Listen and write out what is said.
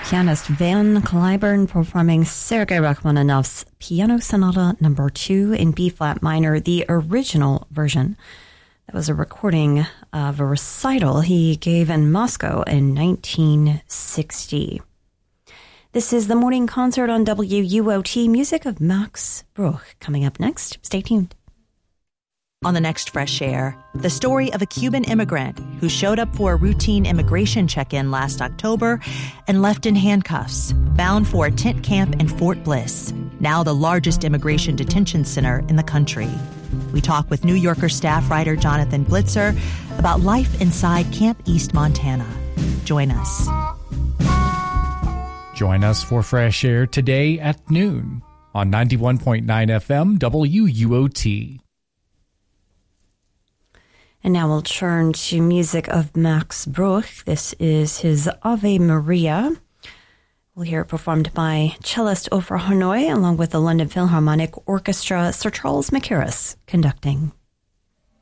pianist Van Cliburn performing Sergei Rachmaninoff's Piano Sonata No. 2 in B-flat minor, the original version. That was a recording of a recital he gave in Moscow in 1960. This is the morning concert on WUOT, music of Max Bruch. Coming up next, stay tuned. On the next Fresh Air, the story of a Cuban immigrant who showed up for a routine immigration check-in last October and left in handcuffs, bound for a tent camp in Fort Bliss, now the largest immigration detention center in the country. We talk with New Yorker staff writer Jonathan Blitzer about life inside Camp East, Montana. Join us. Join us for Fresh Air today at noon on 91.9 FM WUOT. And now we'll turn to music of Max Bruch. This is his Ave Maria. We'll hear it performed by cellist Ofra Hanoi along with the London Philharmonic Orchestra, Sir Charles Mackerras conducting.